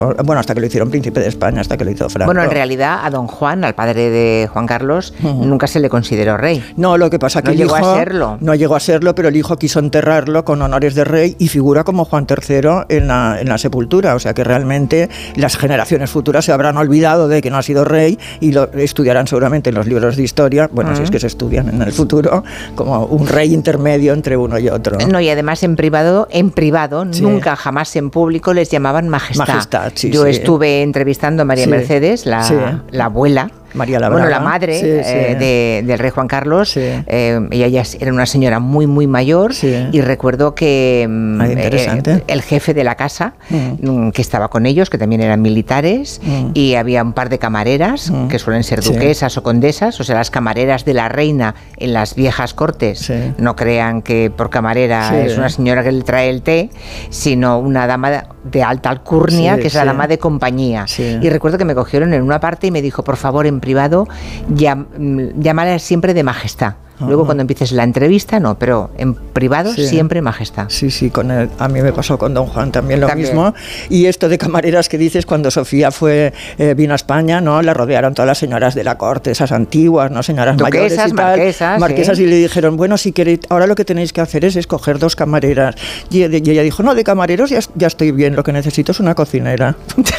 Bueno, hasta que lo hicieron príncipe de España, hasta que lo hizo Franco. Bueno, en realidad a don Juan, al padre de Juan Carlos, nunca se le consideró rey. No, lo que pasa que no llegó a serlo. No llegó a serlo, pero el hijo quiso enterrarlo con honores de rey y figura como Juan III en la sepultura. O sea que realmente las generaciones futuras se habrán olvidado de que no ha sido rey y lo estudiarán seguramente en los libros de historia, bueno, si es que se estudian en el futuro, como un rey intermedio entre uno y otro. No, y además en privado, sí. Nunca jamás en público les llamaban majestad. Sí, yo estuve entrevistando a María Mercedes, la abuela. María Labraga. Bueno, la madre del rey Juan Carlos, ella ya era una señora muy, muy mayor, y recuerdo que el jefe de la casa, que estaba con ellos, que también eran militares, y había un par de camareras, que suelen ser duquesas o condesas, o sea, las camareras de la reina en las viejas cortes, no crean que por camarera es una señora que le trae el té, sino una dama de alta alcurnia, que es la dama de compañía. Y recuerdo que me cogieron en una parte y me dijo, por favor, en privado, llámala siempre de majestad. Luego cuando empieces la entrevista, no, pero en privado siempre majestad. Sí, a mí me pasó con don Juan también lo mismo. Y esto de camareras que dices, cuando Sofía vino a España, ¿no? La rodearon todas las señoras de la corte, esas antiguas, ¿no? Señoras mayores y tal. Marquesas, y le dijeron, bueno, si queréis, ahora lo que tenéis que hacer es escoger 2 camareras. Y ella dijo, no, de camareros ya estoy bien, lo que necesito es una cocinera.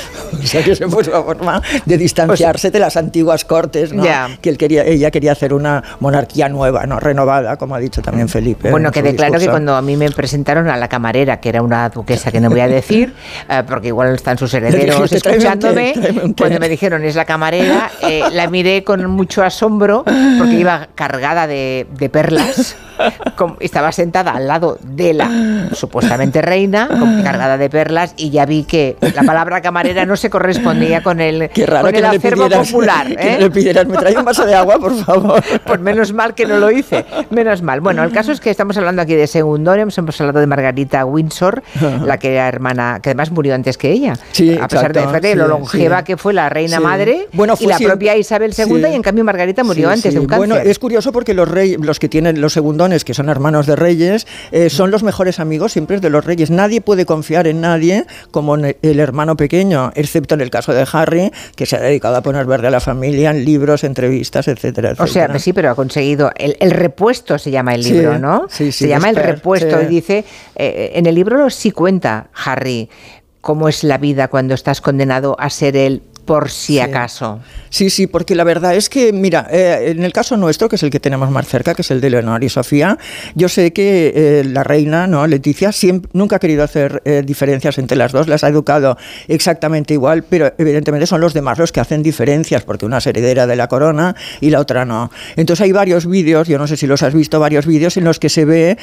O sea, que se fue su forma de distanciarse de las antiguas cortes, ¿no? Que ella quería hacer una monarquía nueva, ¿no? Renovada, como ha dicho también Felipe. Bueno, quede claro que cuando a mí me presentaron a la camarera, que era una duquesa que no voy a decir, porque igual están sus herederos escuchándome, cuando me dijeron es la camarera, la miré con mucho asombro, porque iba cargada de perlas, estaba sentada al lado de la supuestamente reina, cargada de perlas, y ya vi que la palabra camarera no se correspondía con el acervo popular. Que le pidieras, ¿me trae un vaso de agua, por favor? Pues menos mal que no lo hice, menos mal. Bueno, el caso es que estamos hablando aquí de Segundón, hemos hablado de Margarita Windsor, la que era hermana, que además murió antes que ella, a pesar de lo longeva que fue la reina madre, y la propia Isabel II, y en cambio Margarita murió antes de un cáncer. Bueno, es curioso porque los que tienen los segundones, que son hermanos de reyes, son los mejores amigos siempre de los reyes. Nadie puede confiar en nadie como en el hermano pequeño, excepto en el caso de Harry, que se ha dedicado a poner verde a la familia en libros, entrevistas, etcétera. O sea, sí, pero ha conseguido el repuesto, se llama el libro, ¿no? Se llama El repuesto, y dice, en el libro sí cuenta Harry cómo es la vida cuando estás condenado a ser el por si acaso. Sí, porque la verdad es que, mira, en el caso nuestro, que es el que tenemos más cerca, que es el de Leonor y Sofía, yo sé que la reina, ¿no? Leticia, nunca ha querido hacer diferencias entre las dos, las ha educado exactamente igual, pero evidentemente son los demás los que hacen diferencias, porque una es heredera de la corona y la otra no. Entonces hay varios vídeos, yo no sé si los has visto, varios vídeos en los que se ve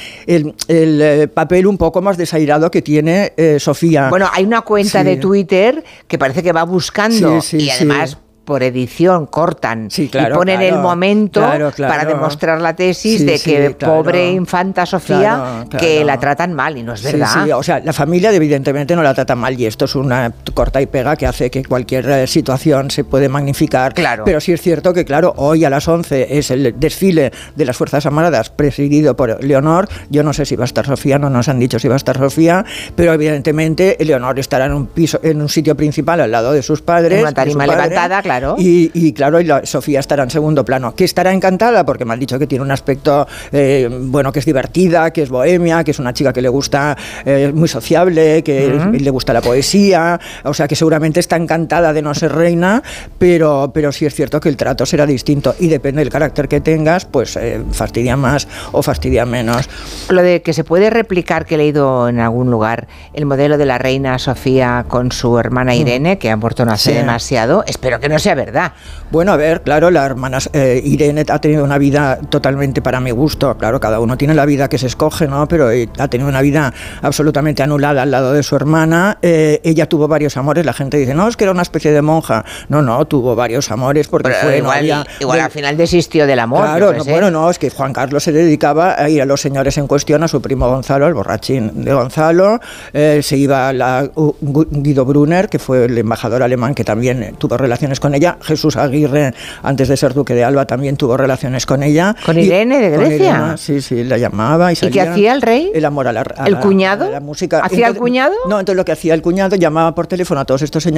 el papel un poco más desairado que tiene Sofía. Bueno, hay una cuenta de Twitter que parece que va buscando y además por edición cortan y ponen el momento para demostrar la tesis de que pobre infanta Sofía que la tratan mal, y no es verdad. O sea, la familia evidentemente no la trata mal, y esto es una corta y pega que hace que cualquier situación se puede magnificar, pero sí es cierto que hoy a las 11 es el desfile de las Fuerzas Armadas presidido por Leonor. Yo no sé si va a estar Sofía, no nos han dicho si va a estar Sofía, pero evidentemente Leonor estará en un sitio principal al lado de sus padres, en una tarima levantada, Y Sofía estará en segundo plano, que estará encantada porque me han dicho que tiene un aspecto bueno, que es divertida, que es bohemia, que es una chica que le gusta, muy sociable, que le gusta la poesía, o sea que seguramente está encantada de no ser reina, pero sí es cierto que el trato será distinto, y depende del carácter que tengas, pues fastidia más o fastidia menos. Lo de que se puede replicar, que he leído en algún lugar, el modelo de la reina Sofía con su hermana Irene, que ha muerto no hace demasiado, espero que no sea verdad. Bueno, a ver, claro, la hermana Irene ha tenido una vida totalmente para mi gusto, claro, cada uno tiene la vida que se escoge, ¿no? Pero ha tenido una vida absolutamente anulada al lado de su hermana. Ella tuvo varios amores, la gente dice, no, es que era una especie de monja. No, tuvo varios amores porque igual al final desistió del amor. Claro, es que Juan Carlos se dedicaba a ir a los señores en cuestión, a su primo Gonzalo, el borrachín de Gonzalo, se iba Guido Brunner, que fue el embajador alemán, que también tuvo relaciones con ella, ella. Jesús Aguirre, antes de ser duque de Alba, también tuvo relaciones con ella. ¿Con Irene de Grecia? Irene, sí, la llamaba. ¿Y qué hacía el rey? El amor a ¿El cuñado? la música. ¿Hacía el cuñado? No, entonces lo que hacía el cuñado, llamaba por teléfono a todos estos señores